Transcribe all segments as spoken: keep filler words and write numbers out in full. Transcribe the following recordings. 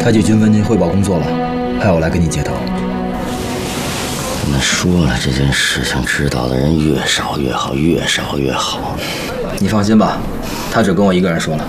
他去军分局汇报工作了，派我来跟你接头。 那说了，这件事情知道的人越少越好，越少越好。 你放心吧，他只跟我一个人说了。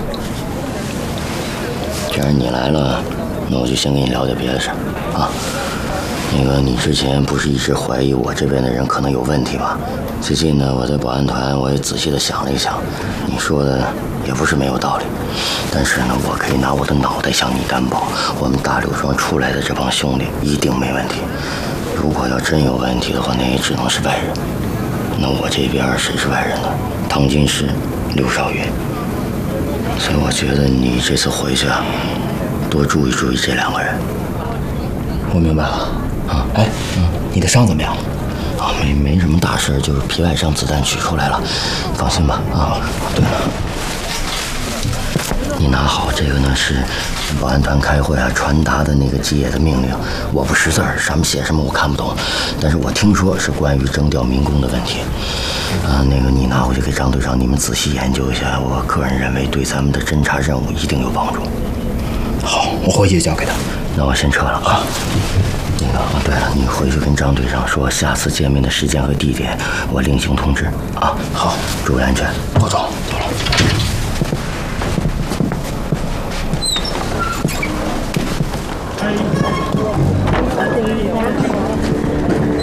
既然你来了，那我就先跟你聊点别的事儿啊。那个，你之前不是一直怀疑我这边的人可能有问题吧？最近呢，我在保安团我也仔细的想了一想，你说的也不是没有道理。但是呢，我可以拿我的脑袋向你担保，我们大柳庄出来的这帮兄弟一定没问题。如果要真有问题的话，那也只能是外人。那我这边谁是外人呢？唐军师、刘少云。所以我觉得你这次回去啊，多注意注意这两个人。 我明白了。啊，哎，嗯，你的伤怎么样？ 啊，没没什么大事，就是皮外伤，子弹取出来了，放心吧。啊，对了，你拿好这个呢，是保安团开会啊传达的那个吉野的命令。我不识字儿，上面写什么我看不懂，但是我听说是关于征调民工的问题。啊，那个你拿回去给张队长，你们仔细研究一下。我个人认为对咱们的侦查任务一定有帮助。 好，我回去就交给他。 那我先撤了啊。那个哦，对了，你回去跟张队长说，下次见面的时间和地点我另行通知啊。 好， 注意安全。 郭总，走了。